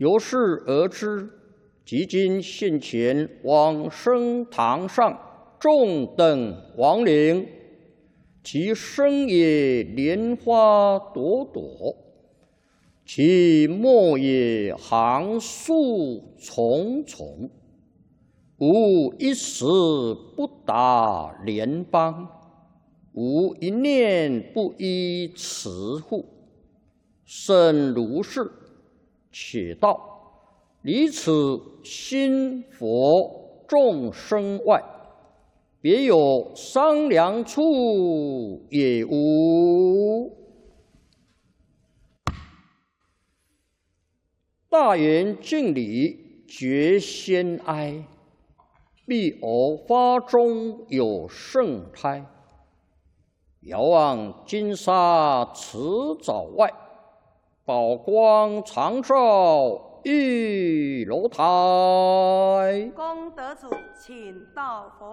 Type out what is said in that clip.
由是而知，即今现前往生堂上众等亡灵，其身也莲花朵朵，其末也行树重重，无一时不达莲邦，无一念不依慈护。甚如是，且道离此心佛众生外，别有商量处也无。大圆敬礼，觉先哀，必偶发中有圣胎，遥望金沙池沼外，宝光常照玉楼台。 功德主，请到佛